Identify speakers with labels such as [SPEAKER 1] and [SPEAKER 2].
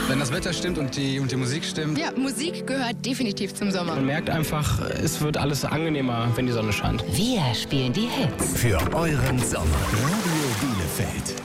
[SPEAKER 1] Wenn das Wetter stimmt und die Musik stimmt.
[SPEAKER 2] Ja, Musik gehört definitiv zum Sommer.
[SPEAKER 3] Man merkt einfach, es wird alles angenehmer, wenn die Sonne scheint.
[SPEAKER 4] Wir spielen die Hits.
[SPEAKER 5] Für euren Sommer. Radio Bielefeld.